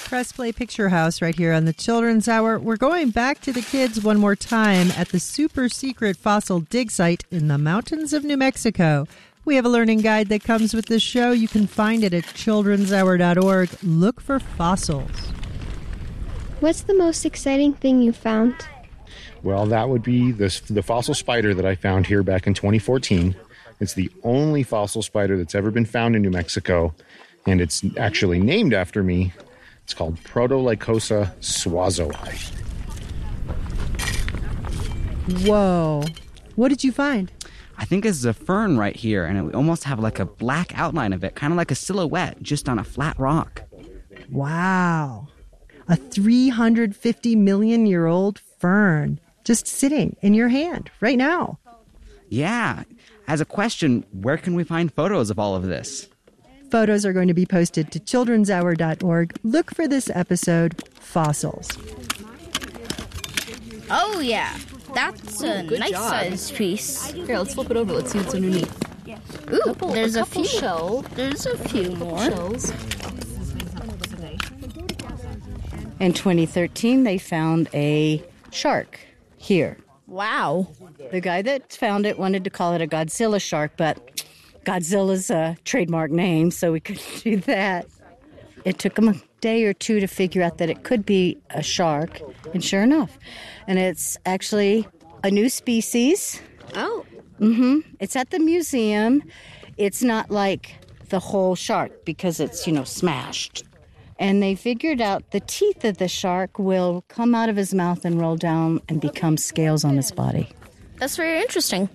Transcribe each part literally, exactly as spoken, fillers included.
Press Play Picture House right here on the Children's Hour. We're going back to the kids one more time at the super secret fossil dig site in the mountains of New Mexico. We have a learning guide that comes with this show. You can find it at children's hour dot org. Look for fossils. What's the most exciting thing you found? Well, that would be the, the fossil spider that I found here back in twenty fourteen. It's the only fossil spider that's ever been found in New Mexico, and it's actually named after me. It's called Protolycosa swazoi. Whoa. What did you find? I think this is a fern right here, and we almost have like a black outline of it, kind of like a silhouette, just on a flat rock. Wow. A three hundred fifty million year old fern just sitting in your hand right now. Yeah. As a question, where can we find photos of all of this? Photos are going to be posted to children's hour dot org. Look for this episode, Fossils. Oh, yeah. That's a Ooh, nice job. sized piece. Here, let's flip it over. Let's see what's underneath. Ooh, Couple- there's a a, couple few. shell. There's a few more. Shells. In twenty thirteen, they found a shark here. Wow. The guy that found it wanted to call it a Godzilla shark, but Godzilla's a trademark name, so we couldn't do that. It took him a day or two to figure out that it could be a shark, and sure enough. And it's actually a new species. Oh. Mm-hmm. It's at the museum. It's not like the whole shark because it's, you know, smashed. And they figured out the teeth of the shark will come out of his mouth and roll down and become scales on his body. That's very interesting.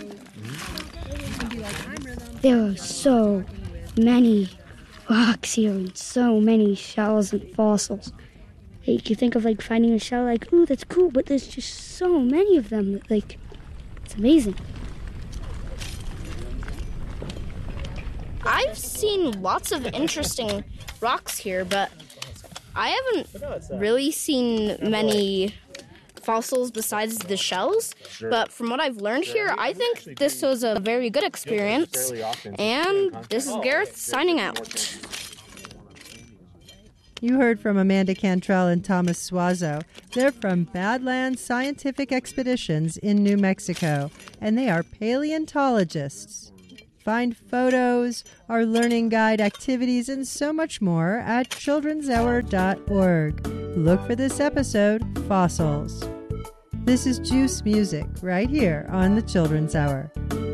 There are so many rocks here and so many shells and fossils. Like, you think of, like, finding a shell, like, ooh, that's cool, but there's just so many of them that, like, it's amazing. I've seen lots of interesting rocks here, but I haven't really seen many fossils besides the shells. But from what I've learned here, I think this was a very good experience. And this is Gareth signing out. You heard from Amanda Cantrell and Thomas Suazo. They're from Badlands Scientific Expeditions in New Mexico, and they are paleontologists. Find photos, our learning guide activities, and so much more at children's hour dot org. Look for this episode, Fossils. This is Juice Music, right here on the Children's Hour.